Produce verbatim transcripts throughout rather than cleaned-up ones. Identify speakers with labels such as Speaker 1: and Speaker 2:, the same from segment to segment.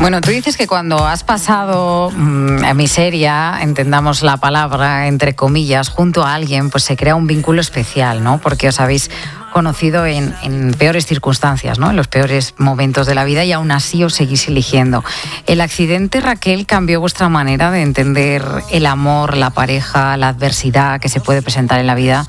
Speaker 1: Bueno, tú dices que cuando has pasado mmm, miseria, entendamos la palabra, entre comillas, junto a alguien, pues se crea un vínculo especial, ¿no? Porque os habéis conocido en, en peores circunstancias, ¿no? En los peores momentos de la vida y aún así os seguís eligiendo. ¿El accidente, Raquel, cambió vuestra manera de entender el amor, la pareja, la adversidad que se puede presentar en la vida?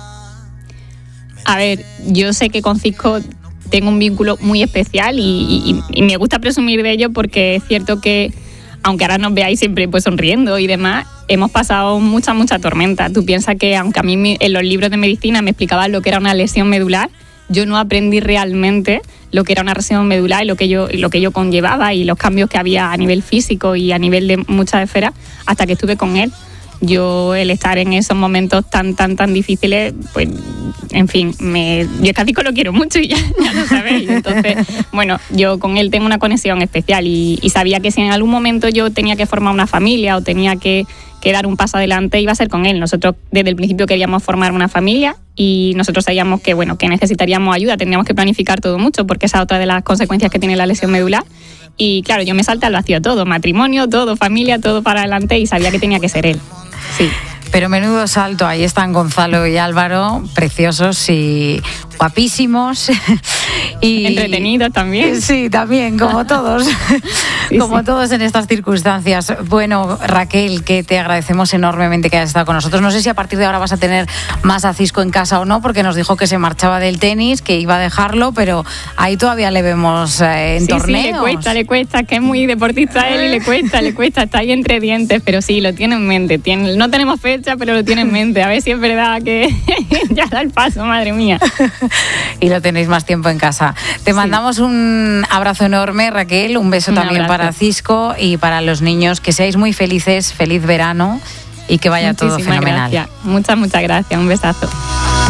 Speaker 2: A ver, yo sé que con Cisco tengo un vínculo muy especial y, y, y me gusta presumir de ello porque es cierto que, aunque ahora nos veáis siempre pues sonriendo y demás, hemos pasado mucha, mucha tormenta. Tú piensas que, aunque a mí en los libros de medicina me explicaban lo que era una lesión medular, yo no aprendí realmente lo que era una lesión medular y lo que yo, lo que yo conllevaba y los cambios que había a nivel físico y a nivel de muchas esferas hasta que estuve con él. Yo, el estar en esos momentos tan, tan, tan difíciles, pues, en fin, me, yo casi lo quiero mucho y ya, ya lo sabéis. Entonces, bueno, yo con él tengo una conexión especial y, y sabía que si en algún momento yo tenía que formar una familia o tenía que, que dar un paso adelante, iba a ser con él. Nosotros desde el principio queríamos formar una familia y nosotros sabíamos que, bueno, que necesitaríamos ayuda, tendríamos que planificar todo mucho porque esa es otra de las consecuencias que tiene la lesión medular. Y claro, yo me salté al vacío todo, matrimonio, todo, familia, todo para adelante y sabía que tenía que ser él. Sí.
Speaker 1: Pero menudo salto, ahí están Gonzalo y Álvaro, preciosos y guapísimos. Y
Speaker 2: entretenidos también.
Speaker 1: Sí, también, como todos, sí, como sí. todos en estas circunstancias. Bueno, Raquel, que te agradecemos enormemente que hayas estado con nosotros. No sé si a partir de ahora vas a tener más a Cisco en casa o no, porque nos dijo que se marchaba del tenis, que iba a dejarlo, pero ahí todavía le vemos eh, en
Speaker 2: sí,
Speaker 1: torneos.
Speaker 2: Sí, le cuesta, le cuesta, que es muy deportista él y le cuesta, le cuesta, está ahí entre dientes, pero sí, lo tiene en mente. Tiene, no tenemos fecha, pero lo tiene en mente. A ver si es verdad que ya da el paso, madre mía.
Speaker 1: Y lo tenéis más tiempo en casa. Te mandamos sí. un abrazo enorme, Raquel, un beso un también abrazo. Para Cisco y para los niños. Que seáis muy felices, feliz verano y que vaya Muchísimas todo fenomenal.
Speaker 2: Gracias. Muchas, muchas gracias. Un besazo.